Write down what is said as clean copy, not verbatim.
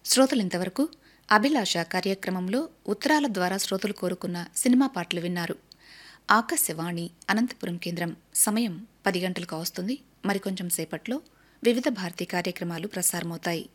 శ్రోతలింతవరకు అభిలాష కార్యక్రమంలో ఉత్తరాల ద్వారా శ్రోతలు కోరుకున్న సినిమా పాటలు విన్నారు. ఆకాశవాణి అనంతపురం కేంద్రం సమయం 10 గంటలకు వస్తుంది. మరికొంచెం సేపట్లో వివిధ భారతి కార్యక్రమాలు ప్రసారమవుతాయి.